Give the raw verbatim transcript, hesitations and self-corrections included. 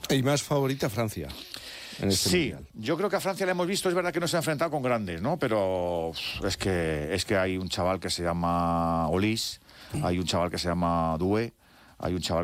Y más favorita Francia. En este sí, mundial. Yo creo que a Francia le hemos visto, es verdad que no se ha enfrentado con grandes, ¿no? Pero es que, es que hay un chaval que se llama Olís, hay un chaval que se llama Doué, hay un chaval